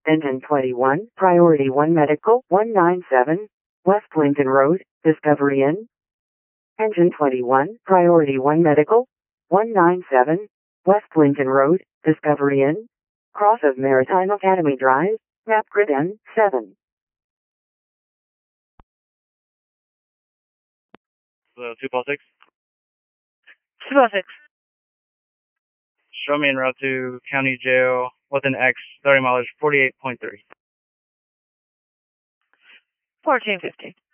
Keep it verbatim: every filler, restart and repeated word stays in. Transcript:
Engine twenty-one, Priority one Medical, one nine seven, West Lincoln Road, Discovery Inn. Engine twenty-one, Priority one Medical, one nine seven, West Lincoln Road, Discovery Inn. Cross of Maritime Academy Drive, Map Grid N seven. So two Paul six. two oh six. Show me en route to County Jail with an X, thirty mileage, forty-eight point three. fourteen fifty.